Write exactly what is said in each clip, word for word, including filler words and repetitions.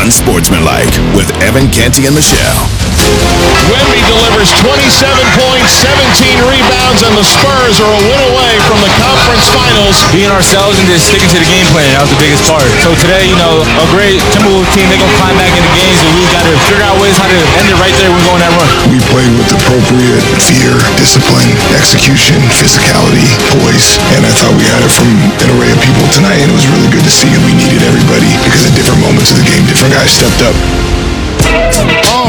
Unsportsmanlike with Evan Canty and Michelle. Wemby delivers twenty-seven points, seventeen rebounds, and the Spurs are a win away from the conference finals. Being ourselves and just sticking to the game plan, that was the biggest part. So today, you know, a great Timberwolves team, they're going to climb back into games, and we got to figure out ways how to end it right there when we go on that run. We played with appropriate fear, discipline, execution, physicality, poise, and I thought we had it from an array of people tonight, and it was really good to see, and we needed everybody because at different moments of the game, different guys stepped up. Oh.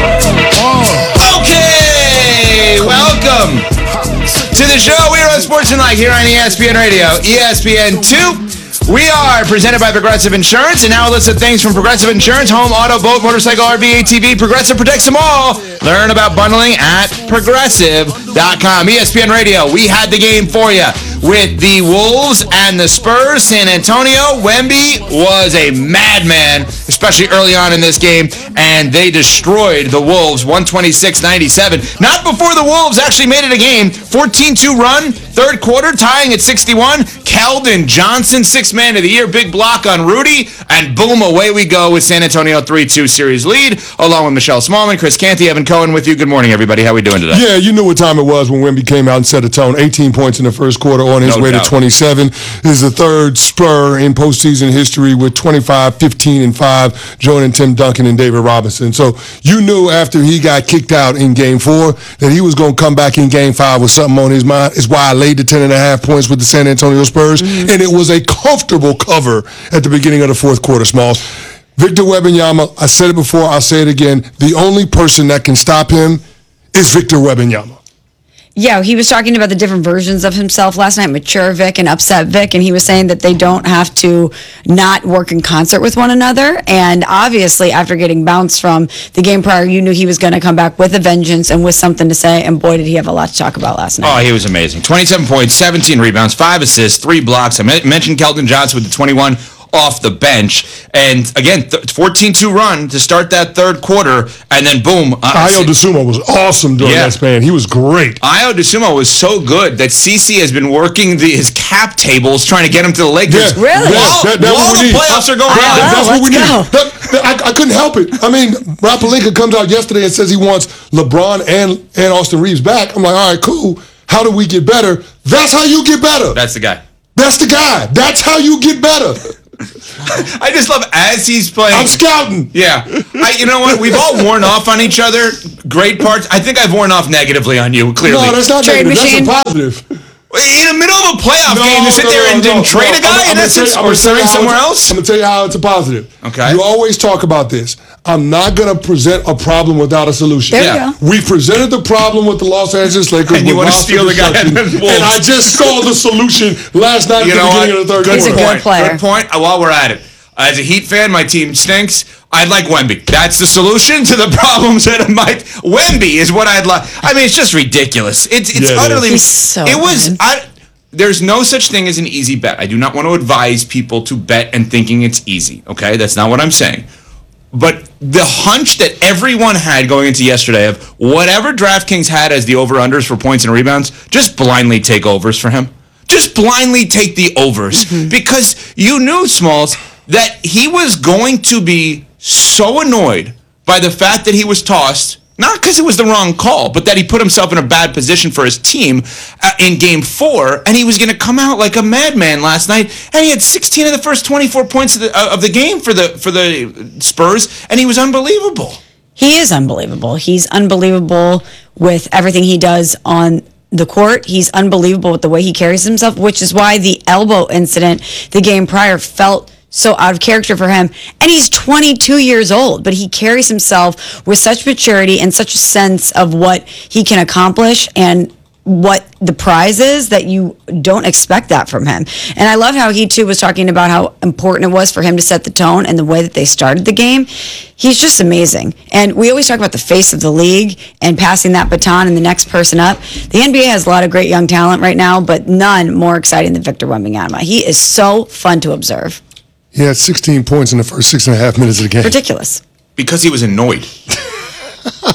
Oh. Okay, welcome to the show. We are on Sportsmanlike here on E S P N Radio, E S P N two. We are presented by Progressive Insurance, and now a list of things from Progressive Insurance: home, auto, boat, motorcycle, R V, A T V. Progressive protects them all. Learn about bundling at progressive dot com. E S P N Radio, we had the game for you with the Wolves and the Spurs. San Antonio, Wemby was a madman, especially early on in this game, and they destroyed the Wolves one twenty-six ninety-seven. Not before the Wolves actually made it a game. fourteen two run, third quarter, tying at sixty-one. Keldon Johnson, sixth man of the year, big block on Rudy, and boom, away we go with San Antonio three two series lead, along with Michelle Smallman, Chris Canty, Evan Cohen with you. Good morning, everybody. How are we doing today? Yeah, you knew what time it was when Wemby came out and set a tone. eighteen points in the first quarter, on his No way doubt. to twenty-seven. This is the third Spur in postseason history with twenty-five, fifteen, and five, joining Tim Duncan and David Robinson. So you knew after he got kicked out in game four that he was going to come back in game five with something on his mind. It's why I laid the ten and a half points with the San Antonio Spurs, mm-hmm. and it was a comfortable cover at the beginning of the fourth quarter, Smalls. Victor Wembanyama, I said it before, I'll say it again, the only person that can stop him is Victor Wembanyama. Yeah, he was talking about the different versions of himself last night, mature Vic and upset Vic, and he was saying that they don't have to not work in concert with one another. And obviously, after getting bounced from the game prior, you knew he was going to come back with a vengeance and with something to say, and boy, did he have a lot to talk about last night. Oh, he was amazing. twenty-seven points, seventeen rebounds, five assists, three blocks. I mentioned Keldon Johnson with the twenty-one off the bench. And again, fourteen two run to start that third quarter, and then boom. Uh, Ayo Dosunmu was awesome during yeah. that span. He was great. Ayo Dosunmu was so good that Cece has been working the, his cap tables trying to get him to the Lakers. Yeah. Really? While, that, that's while what the we need. playoffs are going I on. know. That's what we let's need. go. That, that, I, I couldn't help it. I mean, Rob Pelinka comes out yesterday and says he wants LeBron and, and Austin Reeves back. I'm like, all right, cool. How do we get better? That's how you get better. That's the guy. That's the guy. That's how you get better. I just love as he's playing. I'm scouting. Yeah. I, you know what? We've all worn off on each other. Great parts. I think I've worn off negatively on you, clearly. No, that's not Trade negative. machine. That's a positive. In the middle of a playoff No, game to sit no, there no, and, no, and trade no. a guy I'm, in I'm gonna essence tell you- I'm or gonna tell you sign how somewhere it's- else? I'm going to tell you how it's a positive. Okay. You always talk about this. I'm not going to present a problem without a solution. There Yeah. you go. We presented the problem with the Los Angeles Lakers. And you with wanna roster steal the guy destruction, at the Wolves. And I just saw the solution last night You at the know beginning what? of the third Good He's a quarter. good point. player. Good point. Uh, While we're at it, as a Heat fan, my team stinks. I'd like Wemby. That's the solution to the problems that might. Wemby is what I'd like. I mean, it's just ridiculous. It's it's Yeah, it utterly. is. He's so it was. good. I, there's no such thing as an easy bet. I do not want to advise people to bet and thinking it's easy. Okay, that's not what I'm saying. But the hunch that everyone had going into yesterday of whatever DraftKings had as the over-unders for points and rebounds, just blindly take overs for him. Just blindly take the overs. Mm-hmm. Because you knew, Smalls, that he was going to be so annoyed by the fact that he was tossed, not because it was the wrong call, but that he put himself in a bad position for his team uh, in game four, and he was going to come out like a madman last night, and he had sixteen of the first twenty-four points of the, uh, of the game for the for the Spurs, and he was unbelievable. He is unbelievable. He's unbelievable with everything he does on the court. He's unbelievable with the way he carries himself, which is why the elbow incident the game prior felt so out of character for him. And he's twenty-two years old, but he carries himself with such maturity and such a sense of what he can accomplish and what the prize is that you don't expect that from him. And I love how he too was talking about how important it was for him to set the tone and the way that they started the game. He's just amazing. And we always talk about the face of the league and passing that baton and the next person up. The N B A has a lot of great young talent right now, but none more exciting than Victor Wembanyama. He is so fun to observe. He had sixteen points in the first six and a half minutes of the game. Ridiculous. Because he was annoyed.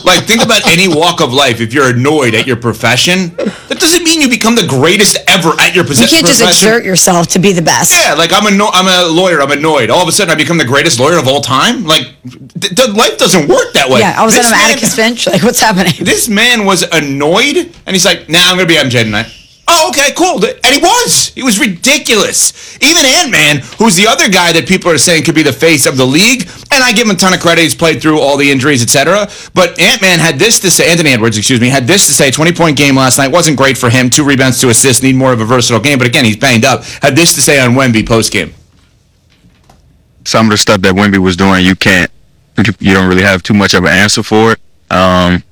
Like, think about any walk of life. If you're annoyed at your profession, that doesn't mean you become the greatest ever at your posi- You can't just profession. exert yourself to be the best. Yeah, like I'm a no- I'm a lawyer. I'm annoyed. All of a sudden, I become the greatest lawyer of all time. Like, th- th- life doesn't work that way. Yeah, I was This on man- Atticus Finch. Like, what's happening? This man was annoyed, and he's like, "Nah, I'm gonna be M J tonight." Oh, okay, cool. And he was. He was ridiculous. Even Ant-Man, who's the other guy that people are saying could be the face of the league, and I give him a ton of credit. He's played through all the injuries, et cetera. But Ant-Man had this to say, Anthony Edwards, excuse me, had this to say, twenty-point game last night. Wasn't great for him. Two rebounds, two assists. Need more of a versatile game. But again, he's banged up. Had this to say on Wemby post-game. Some of the stuff that Wemby was doing, you can't, you don't really have too much of an answer for it. Um,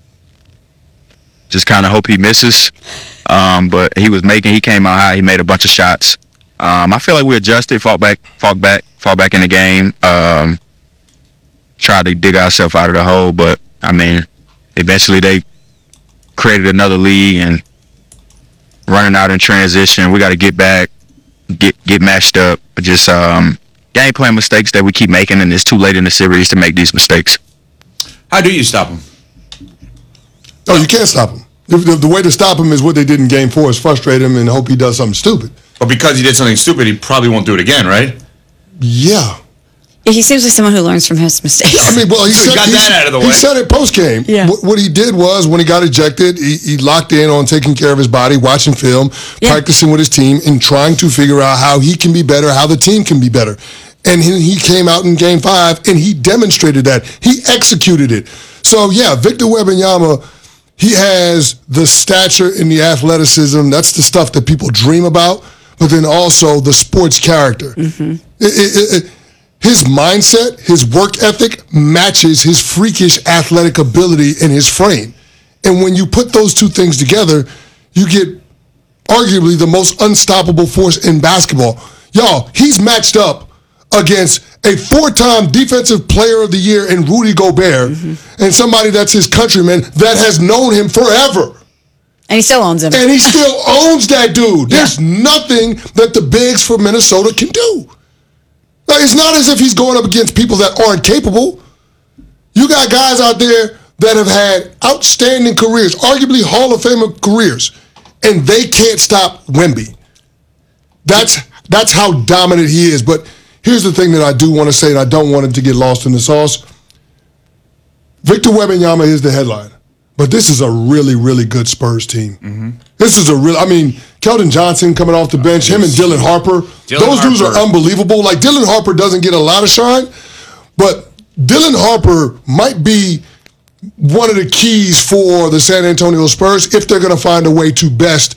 just kind of hope he misses. Um, but he was making, he came out high. He made a bunch of shots. Um, I feel like we adjusted, fought back, fought back, fought back in the game. Um, tried to dig ourselves out of the hole, but I mean, eventually they created another league and running out in transition. We got to get back, get get matched up. But just um, game plan mistakes that we keep making, and it's too late in the series to make these mistakes. How do you stop him? Oh, you can't stop him. The, the, the way to stop him is what they did in game four, is frustrate him and hope he does something stupid. But because he did something stupid, he probably won't do it again, right? Yeah. He seems like someone who learns from his mistakes. I mean, well, he, So he said, got he, that out of the way. He said it post-game. Yeah. What, what he did was, when he got ejected, he, he locked in on taking care of his body, watching film, Yeah. practicing with his team, and trying to figure out how he can be better, how the team can be better. And he, he came out in game five, and he demonstrated that. He executed it. So, yeah, Victor Wembanyama, he has the stature and the athleticism. That's the stuff that people dream about. But then also the sports character. Mm-hmm. It, it, it, his mindset, his work ethic matches his freakish athletic ability and his frame. And when you put those two things together, you get arguably the most unstoppable force in basketball. Y'all, he's matched up against a four-time Defensive Player of the Year in Rudy Gobert, mm-hmm. and somebody that's his countryman that has known him forever. And he still owns him. And he still owns that dude. There's yeah. nothing that the bigs for Minnesota can do. Like, it's not as if he's going up against people that aren't capable. You got guys out there that have had outstanding careers, arguably Hall of Fame careers, and they can't stop Wemby. That's that's how dominant he is. But here's the thing that I do want to say, and I don't want him to get lost in the sauce. Victor Wembanyama is the headline. But this is a really, really good Spurs team. Mm-hmm. This is a real, I mean, Keldon Johnson coming off the bench, him and Dylan Harper. Dylan those Harper. dudes are unbelievable. Like, Dylan Harper doesn't get a lot of shine, but Dylan Harper might be one of the keys for the San Antonio Spurs if they're going to find a way to best